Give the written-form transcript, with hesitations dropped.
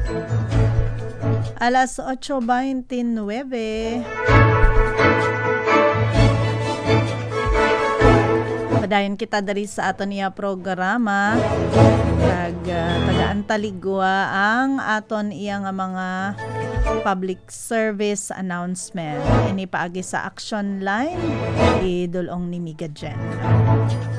Alas 8:29. Padayon kita dari sa aton iya programa. Tagaan taligwa ang aton iya nga mga public service announcement. Ini paagi sa action line idulong ni Miga Jen.